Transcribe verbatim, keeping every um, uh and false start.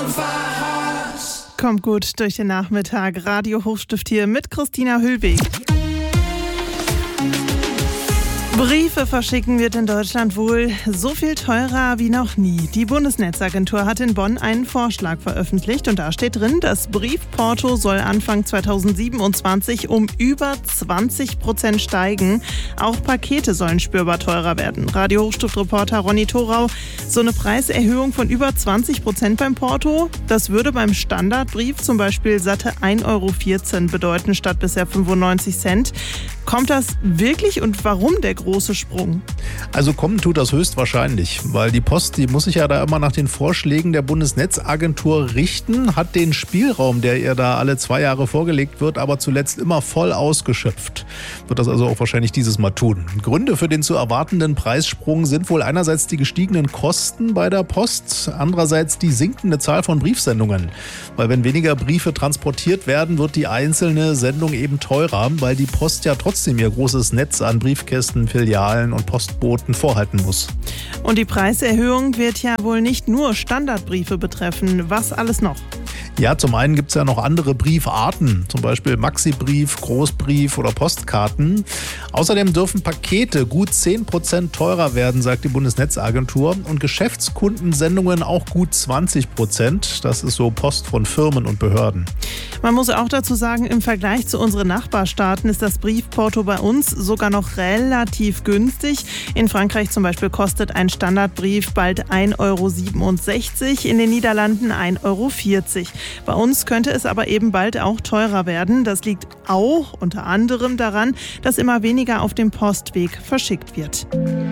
Kommt gut durch den Nachmittag. Radio Hochstift hier mit Christina Hüllweg. Briefe verschicken wird in Deutschland wohl so viel teurer wie noch nie. Die Bundesnetzagentur hat in Bonn einen Vorschlag veröffentlicht und da steht drin, das Briefporto soll Anfang zweitausendsiebenundzwanzig um über zwanzig Prozent steigen. Auch Pakete sollen spürbar teurer werden. Radio Hochstift-Reporter Ronny Thorau, so eine Preiserhöhung von über zwanzig Prozent beim Porto, das würde beim Standardbrief zum Beispiel satte ein Euro vierzehn bedeuten statt bisher fünfundneunzig Cent. Kommt das wirklich und warum der große Sprung? Also kommen tut das höchstwahrscheinlich, weil die Post, die muss sich ja da immer nach den Vorschlägen der Bundesnetzagentur richten, hat den Spielraum, der ihr da alle zwei Jahre vorgelegt wird, aber zuletzt immer voll ausgeschöpft. Wird das also auch wahrscheinlich dieses Mal tun. Gründe für den zu erwartenden Preissprung sind wohl einerseits die gestiegenen Kosten bei der Post, andererseits die sinkende Zahl von Briefsendungen. Weil wenn weniger Briefe transportiert werden, wird die einzelne Sendung eben teurer, weil die Post ja trotzdem ihr großes Netz an Briefkästen, Filialen und Postboten vorhalten muss. Und die Preiserhöhung wird ja wohl nicht nur Standardbriefe betreffen. Was alles noch? Ja, zum einen gibt es ja noch andere Briefarten, zum Beispiel Maxibrief, Großbrief oder Postkarten. Außerdem dürfen Pakete gut zehn Prozent teurer werden, sagt die Bundesnetzagentur, und Geschäftskundensendungen auch gut zwanzig Prozent. Das ist so Post von Firmen und Behörden. Man muss auch dazu sagen, im Vergleich zu unseren Nachbarstaaten ist das Briefporto bei uns sogar noch relativ günstig. In Frankreich zum Beispiel kostet ein Standardbrief bald ein Euro siebenundsechzig, in den Niederlanden ein Euro vierzig. Bei uns könnte es aber eben bald auch teurer werden. Das liegt auch unter anderem daran, dass immer weniger auf dem Postweg verschickt wird.